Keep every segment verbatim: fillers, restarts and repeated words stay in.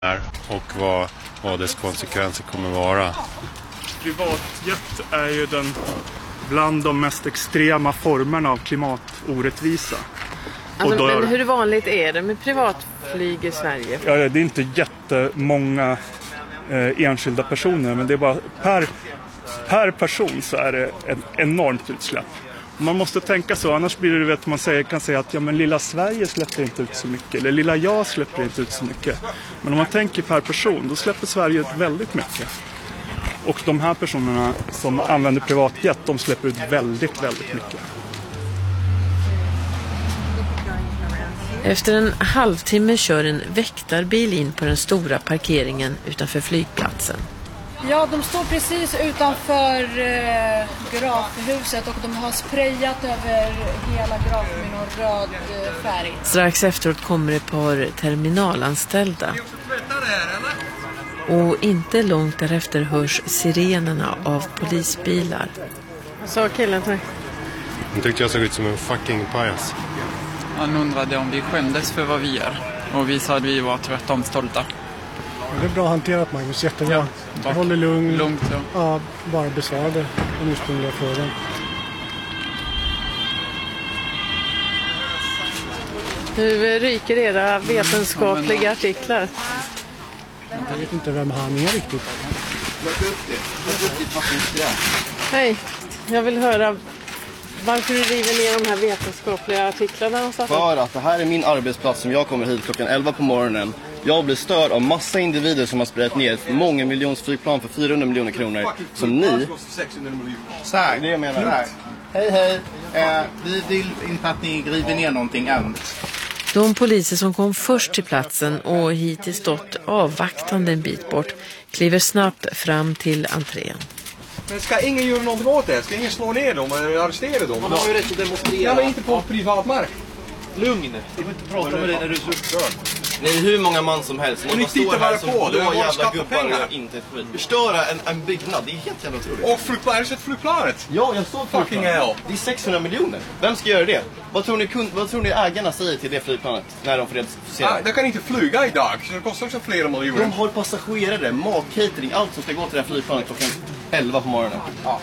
och vad, vad dess konsekvenser kommer vara. Privatjet är ju den bland de mest extrema formerna av klimatorättvisa. Alltså, då, men hur vanligt är det med privatflyg i Sverige? Ja, det är inte jättemånga eh, enskilda personer, men det är bara per, per person så är det ett enormt utsläpp. Man måste tänka så, annars blir det, vet man säger, kan säga att ja, men lilla Sverige släpper inte ut så mycket, eller lilla jag släpper inte ut så mycket. Men om man tänker per person, då släpper Sverige ut väldigt mycket. Och de här personerna som använder privatjet, de släpper ut väldigt, väldigt mycket. Efter en halvtimme kör en väktarbil in på den stora parkeringen utanför flygplatsen. Ja, de står precis utanför eh, gravhuset och de har sprayat över hela graven med någon röd eh, färg. Strax efteråt kommer ett par terminalanställda. Och inte långt därefter hörs sirenerna av polisbilar. Vad sa killen till? Jag tyckte jag såg ut som en fucking pajas. Han undrade om vi skämdes för vad vi är. Och vi sa att vi var tvärtom stolta. Det är bra hanterat, Magnus, jättebra. Ja, jag håller lugn. Lugnt, ja. Ja, bara besvarade den ursprungliga frågan. Hur ryker era vetenskapliga artiklar? Jag vet inte vem han är riktigt. Hej, jag vill höra varför du river ner de här vetenskapliga artiklarna. För att det här är min arbetsplats som jag kommer hit klockan elva på morgonen. Jag blir störd av massa individer som har sprayat ner många miljons flygplan för fyrahundra miljoner kronor. Som ni... Så här, det jag menar. här. Hej, hej. Eh, vi vill inte att ni river ner någonting än. De poliser som kom först till platsen och hittills stått avvaktande en bit bort kliver snabbt fram till entrén. Men ska ingen göra någonting åt det? Ska ingen slå ner dem eller arrestera dem? Man har ju rätt att demonstrera. Ja, men inte på privat mark. Lugn. Jag vill inte prata med dig när du är så upprörd. Nej, hur många man som helst. Och ni tittar bara på. Det är våra skattepengar. Inte ett skit. Förstöra en, en byggnad. Det är helt jävla otroligt. Och flygplan, är det sett flygplanet? Ja, jag såg fucking hell. Det är sexhundra miljoner. Vem ska göra det? Vad tror ni, kund, vad tror ni ägarna säger till det flygplanet när de får det se? Ah, det kan inte flyga idag. Så det kostar också flera miljoner. De har passagerare, mat, catering, allt som ska gå till det här flygplanet klockan elva på morgonen. Ja.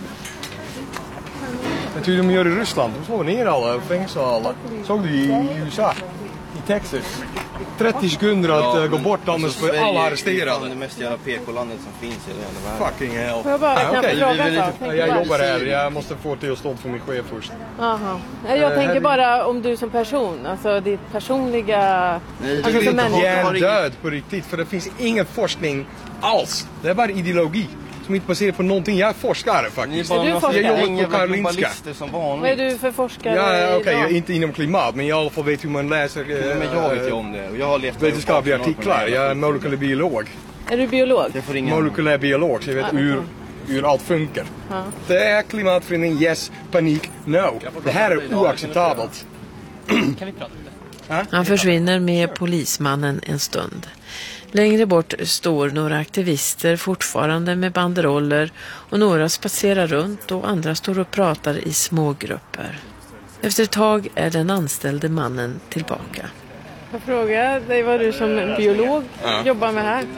Jag tror de gör i Ryssland. De slår ner alla och fängslar alla. Såg du i U S A? I Texas. trettio sekunder att ja, gå bort annars för alla arresterade. Det är mest jävla P K-landet som finns i hela världen. Fucking hell. Får jag bara ah, okay. fråga en sak? Jag jobbar här. Jag måste få till att stå för min chef först. Aha. Jag tänker bara om du som person. Alltså ditt personliga... Nej, alltså, som människa. Jag är död på riktigt. För det finns ingen forskning alls. Det är bara ideologi. Som inte baserar på någonting. Jag är forskare faktiskt. Är du forskare? Jag jobbar på Karolinska. Vad är du för forskare? Ja, okej, okay, inte inom klimat, men jag i alla fall vet hur man läser äh, men jag vet ju om det. Jag har levt vetenskapliga artiklar. Jag är molekylär biolog. Är du biolog? Molekylär biolog, så jag vet ah, hur, hur allt funkar. Ah. Det är klimatförändring, yes, panik, no. Det här är oacceptabelt. Kan vi prata om det? Han försvinner med polismannen en stund. Längre bort står några aktivister fortfarande med banderoller och några spatserar runt och andra står och pratar i små grupper. Efter ett tag är den anställde mannen tillbaka. Jag frågar dig vad du som biolog ja. jobbar med här.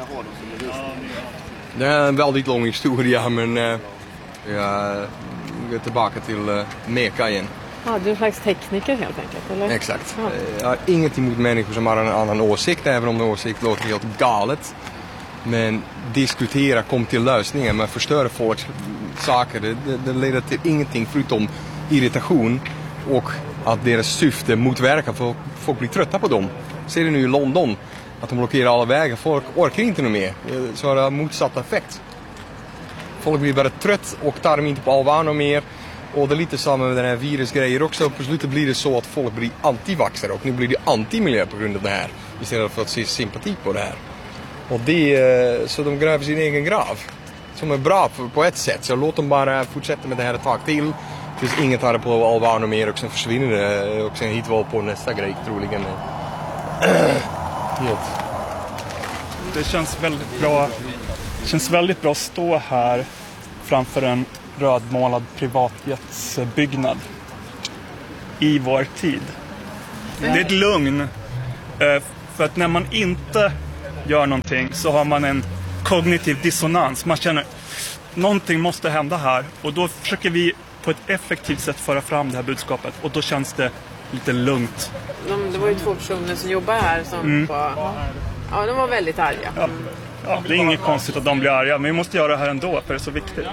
Det är en väldigt lång historia, men uh, jag går tillbaka till uh, Meka igen. Ja, du är en slags tekniker helt enkelt, eller? Exakt. Ja. Jag har inget emot människor som har en annan åsikt, även om den åsikt låter helt galet. Men diskutera, kom till lösningar, men förstöra folks saker, det, det, det leder till ingenting förutom irritation och att deras syfte motverkar, för folk blir trötta på dem. Ser du nu i London att de blockerar alla vägar, folk orkar inte något mer, så har det motsatt effekt. Folk blir bara trött och tar dem inte på allvar mer. Och det är lite samma med den här virusgrejer också. På slutet blir det så att folk blir antivaxare och nu blir det antimiljö på grund av det här. Istället för att se sympati på det här. Och det, så de gräver sin egen grav. Som är bra på ett sätt. Så låt dem bara fortsätta med det här ett tag till. Tills inget tar det på allvar och mer och sen försvinner det. Och sen hittar vi på nästa grej troligen. Helt. Det känns väldigt bra. Det känns väldigt bra att stå här framför en rödmålad privatjetsbyggnad i vår tid. Det är ett lugn. För att när man inte gör någonting så har man en kognitiv dissonans. Man känner någonting måste hända här och då försöker vi på ett effektivt sätt föra fram det här budskapet och då känns det lite lugnt. De, det var ju två personer som jobbar här som Mm. var, ja, de var väldigt arga. Ja. Ja, det är inget konstigt att de blir arga, men vi måste göra det här ändå för det är så viktigt.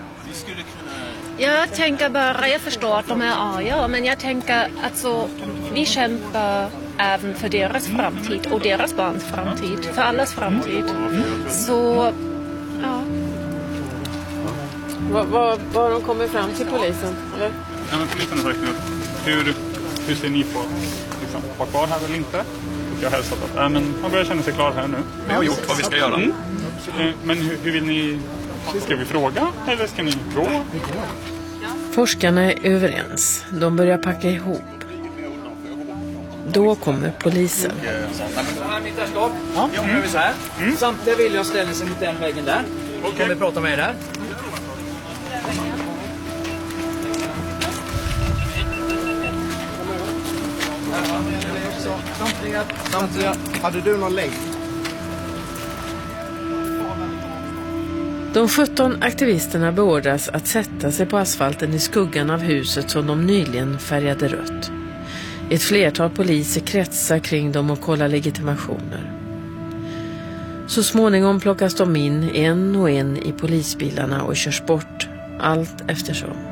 Jag tänker bara, jag förstår att de är arga, men jag tänker att så, vi kämpar även för deras framtid och deras barns framtid, för allas framtid. Så, ja. Vad, vad, vad har de kommit fram till polisen? Eller? Ja, men polisen har räknat upp. Hur, hur ser ni på liksom, vara kvar här eller inte? Och jag har hälsat att äh, men man börjar känna sig klar här nu. Vi har gjort vad vi ska göra. Mm. Men hur, hur vill ni... Ska vi fråga eller ska ni gå? Forskarna är överens. De börjar packa ihop. Då kommer polisen. Ja, nu gör vi så här. Mm. Samtliga vill jag ställa sig mot den väggen där. Och kan vi prata med er där? Samtliga, samtliga. Hade du någon länk? De sjutton aktivisterna beordras att sätta sig på asfalten i skuggan av huset som de nyligen färgade rött. Ett flertal poliser kretsar kring dem och kollar legitimationer. Så småningom plockas de in en och en i polisbilarna och körs bort, allt eftersom.